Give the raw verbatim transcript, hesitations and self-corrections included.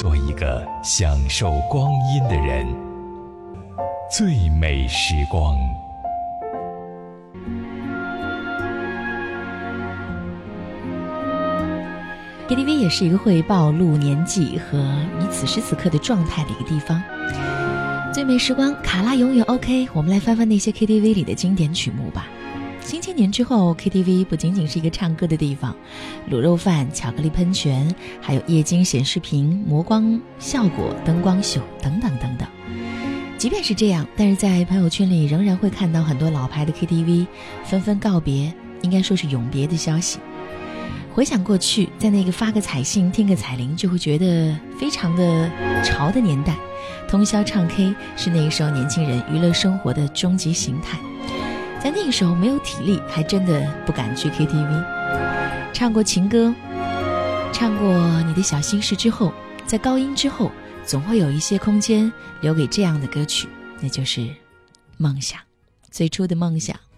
做一个享受光阴的人。最美时光。 K T V 也是一个会暴露年纪和你此时此刻的状态的一个地方。最美时光，卡拉永远 OK。 我们来翻翻那些 K T V 里的经典曲目吧。新千年之后， K T V 不仅仅是一个唱歌的地方，卤肉饭、巧克力喷泉，还有液晶显示屏、魔光效果、灯光秀等等等等。即便是这样，但是在朋友圈里仍然会看到很多老牌的 K T V 纷纷告别，应该说是永别的消息。回想过去，在那个发个彩信听个彩铃就会觉得非常的潮的年代，通宵唱 K 是那时候年轻人娱乐生活的终极形态。在那个时候没有体力，还真的不敢去 K T V。 唱过情歌，唱过你的小心事之后，在高音之后总会有一些空间留给这样的歌曲，那就是梦想，最初的梦想。